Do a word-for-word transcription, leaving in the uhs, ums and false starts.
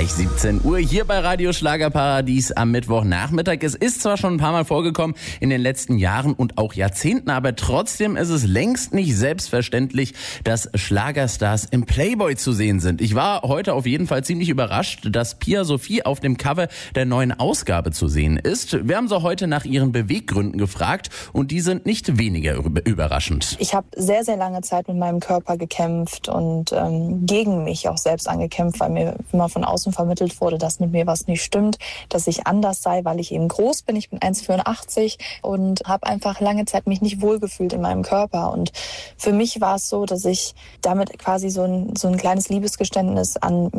Gleich siebzehn Uhr hier bei Radio Schlagerparadies am Mittwochnachmittag. Es ist zwar schon ein paar Mal vorgekommen in den letzten Jahren und auch Jahrzehnten, aber trotzdem ist es längst nicht selbstverständlich, dass Schlagerstars im Playboy zu sehen sind. Ich war heute auf jeden Fall ziemlich überrascht, dass Pia Sophie auf dem Cover der neuen Ausgabe zu sehen ist. Wir haben sie heute nach ihren Beweggründen gefragt und die sind nicht weniger überraschend. Ich habe sehr, sehr lange Zeit mit meinem Körper gekämpft und ähm, gegen mich auch selbst angekämpft, weil mir immer von außen vermittelt wurde, dass mit mir was nicht stimmt, dass ich anders sei, weil ich eben groß bin. Ich bin eins Komma vierundachtzig und habe einfach lange Zeit mich nicht wohlgefühlt in meinem Körper. Und für mich war es so, dass ich damit quasi so ein, so ein kleines Liebesgeständnis an